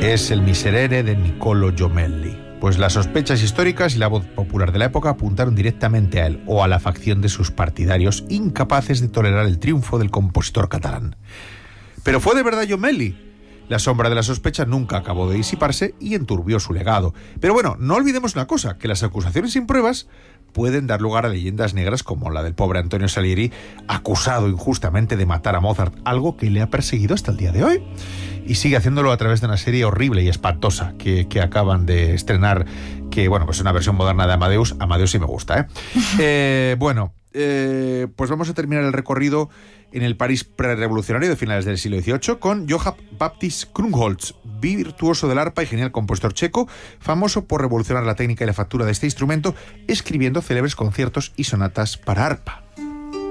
es el Miserere de Niccolò Jommelli. Pues las sospechas históricas y la voz popular de la época apuntaron directamente a él o a la facción de sus partidarios, incapaces de tolerar el triunfo del compositor catalán. ¿Pero fue de verdad Jommelli? La sombra de la sospecha nunca acabó de disiparse y enturbió su legado. Pero bueno, no olvidemos una cosa, que las acusaciones sin pruebas pueden dar lugar a leyendas negras como la del pobre Antonio Salieri, acusado injustamente de matar a Mozart, algo que le ha perseguido hasta el día de hoy. Y sigue haciéndolo a través de una serie horrible y espantosa que acaban de estrenar, que bueno, pues es una versión moderna de Amadeus. Amadeus sí me gusta, pues vamos a terminar el recorrido en el París prerevolucionario de finales del siglo XVIII con Johann Baptist Krumholtz, virtuoso del arpa y genial compositor checo, famoso por revolucionar la técnica y la factura de este instrumento, escribiendo célebres conciertos y sonatas para arpa.